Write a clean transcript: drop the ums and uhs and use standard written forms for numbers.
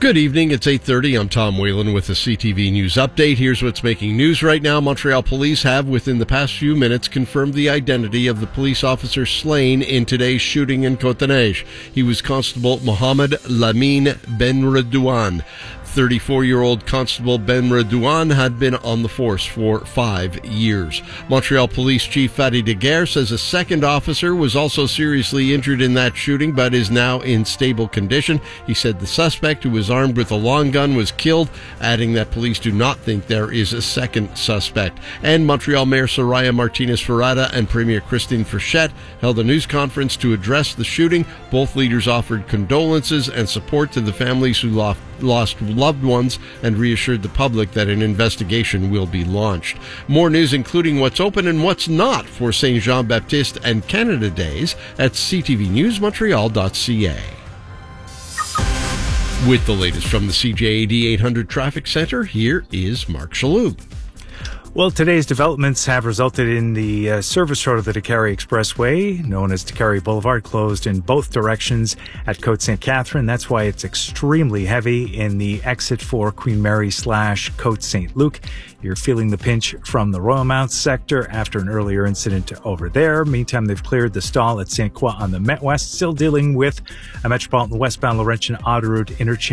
Good evening. It's 8:30. I'm Tom Whalen with the CTV News Update. Here's what's making news right now. Montreal police have, within the past few minutes, confirmed the identity of the police officer slain in today's shooting in Côte-Neige. He was Constable Mohamed Lamine Benredouane. 34-year-old Constable Benredouane had been on the force for 5 years. Montreal Police Chief Fadi Daguerre says a second officer was also seriously injured in that shooting, but is now in stable condition. He said the suspect, who was armed with a long gun, was killed, adding that police do not think there is a second suspect. And Montreal Mayor Soraya Martinez-Ferrada and Premier Christine Frechette held a news conference to address the shooting. Both leaders offered condolences and support to the families who lost loved ones and reassured the public that an investigation will be launched. More news, including what's open and what's not for Saint Jean-Baptiste and Canada Days, at ctvnewsmontreal.ca. With the latest from the CJAD 800 Traffic Center, here is Mark Chaloub. Well, today's developments have resulted in the service road of the Décarie Expressway, known as Décarie Boulevard, closed in both directions at Côte St. Catherine. That's why it's extremely heavy in the exit for Queen Mary / Côte St. Luc. You're feeling the pinch from the Royal Mount sector after an earlier incident over there. Meantime, they've cleared the stall at Saint Croix on the Met West, still dealing with a Metropolitan westbound Laurentian Autoroute interchange